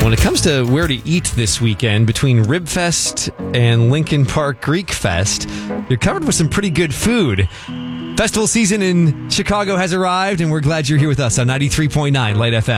When it comes to where to eat this weekend, between Rib Fest and Lincoln Park Greek Fest, you're covered with some pretty good food. Festival season in Chicago has arrived, and we're glad you're here with us on 93.9 Light FM.